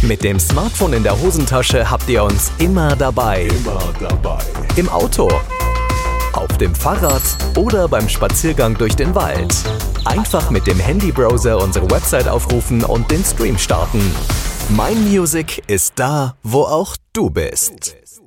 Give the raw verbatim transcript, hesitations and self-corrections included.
Mit dem Smartphone in der Hosentasche habt ihr uns immer dabei. Immer dabei. Im Auto, auf dem Fahrrad oder beim Spaziergang durch den Wald. Einfach mit dem Handybrowser unsere Website aufrufen und den Stream starten. My Music ist da, wo auch du bist.